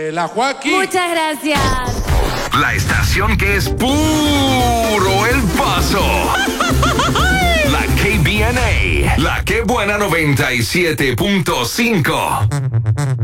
La Joaquín. Muchas gracias. La estación que es puro El Paso. La KBNA. La Que Buena 97.5.